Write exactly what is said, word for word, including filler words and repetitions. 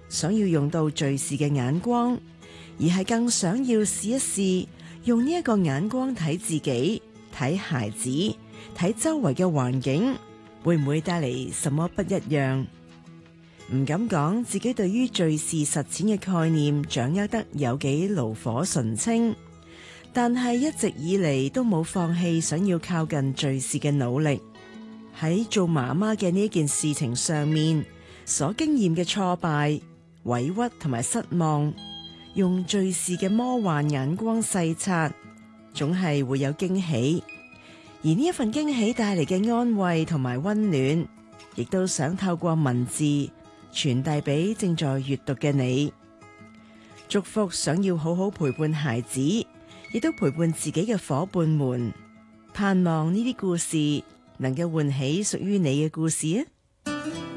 想要用到敘事嘅眼光，而係更想要試一試用呢一個眼光睇自己、睇孩子、睇周圍嘅環境，會唔會帶嚟什麼不一樣？唔敢講自己對於敘事實踐嘅概念掌握得有幾爐火純青，但係一直以嚟都冇放棄想要靠近敘事嘅努力。喺做媽媽嘅呢件事情上面，所經驗嘅挫敗、委屈同埋失望，用敘事嘅魔幻眼光細察，總係會有驚喜。而呢一份驚喜帶嚟嘅安慰同埋溫暖，亦都想透過文字傳遞俾正在閱讀嘅你。祝福想要好好陪伴孩子，亦都陪伴自己嘅夥伴們，盼望呢啲故事能夠喚起屬於你嘅故事啊！